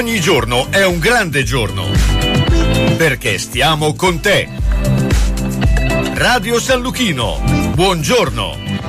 Ogni giorno è un grande giorno, perché stiamo con te. Radio San Luchino, buongiorno.